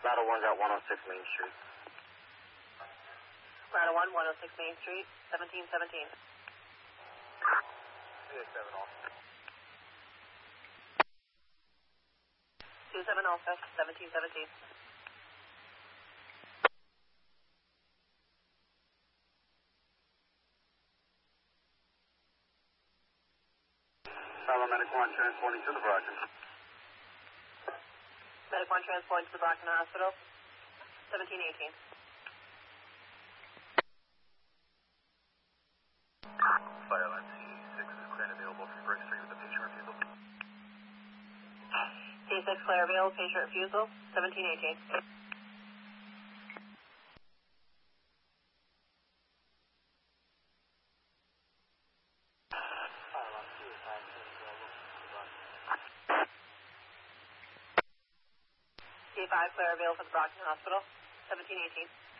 Ladder 1 got 106 Main Street. Ladder 1, 106 Main Street, 1717. 287 off. 27 Alpha, 1717. Medic 1 transporting to the Brockton. Medic 1 transporting to the Brockton Hospital, 1718. Fireline C6 is clear and available for Brick Street with the patient refusal. C6 clear available, patient refusal, 1718. C5 clear available for the Brockton Hospital, 1718.